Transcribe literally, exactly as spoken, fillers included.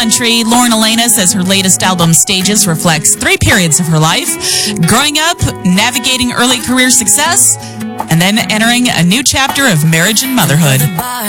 country, Lauren Elena says her latest album, Stages, reflects three periods of her life: growing up, navigating early career success, and then entering a new chapter of marriage and motherhood.